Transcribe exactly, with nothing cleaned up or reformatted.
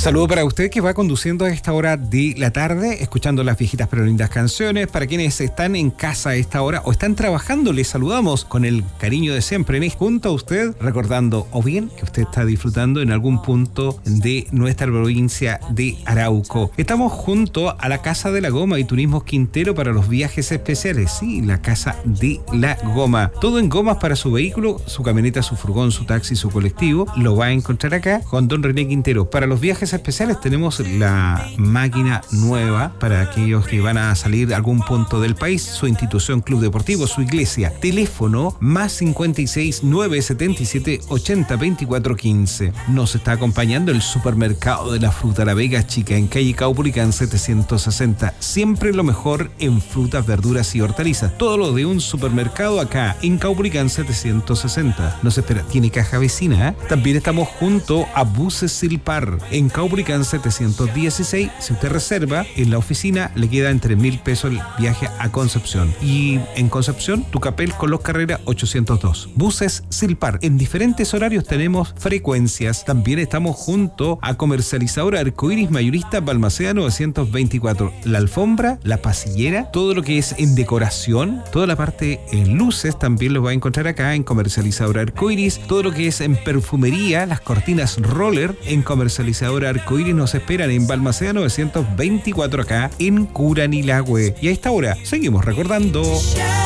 Saludo para usted que va conduciendo a esta hora de la tarde, escuchando las viejitas pero lindas canciones. Para quienes están en casa a esta hora o están trabajando, les saludamos con el cariño de siempre. En junto a usted, recordando o bien que usted está disfrutando en algún punto de nuestra provincia de Arauco. Estamos junto a la Casa de la Goma y Turismos Quintero para los viajes especiales. Sí, la Casa de la Goma. Todo en gomas para su vehículo, su camioneta, su furgón, su taxi, su colectivo. Lo va a encontrar acá con don René Quintero. Para los viajes especiales tenemos la máquina nueva para aquellos que van a salir a algún punto del país, su institución, club deportivo, su iglesia. Teléfono más cincuenta y seis, nueve setenta y siete, ochenta, veinticuatro, quince. Nos está acompañando el supermercado de la fruta La Vega Chica en calle Caupolicán setecientos sesenta. Siempre lo mejor en frutas, verduras y hortalizas. Todo lo de un supermercado acá en Caupolicán setecientos sesenta. Nos espera. Tiene caja vecina, ¿eh? También estamos junto a Buses Silpar en Caupolicán setecientos dieciséis. Si usted reserva en la oficina, le queda entre mil pesos el viaje a Concepción. Y en Concepción, Tucapel con los Carrera ochocientos dos. Buses Silpar. En diferentes horarios tenemos frecuencias. También estamos junto a Comercializadora Arcoiris Mayorista Balmaceda novecientos veinticuatro. La alfombra, la pasillera, todo lo que es en decoración, toda la parte en luces también lo va a encontrar acá en Comercializadora Arcoiris. Todo lo que es en perfumería, las cortinas roller en Comercializadora Arcoiris nos esperan en Balmaceda novecientos veinticuatro acá en Curanilahue. Y a esta hora seguimos recordando.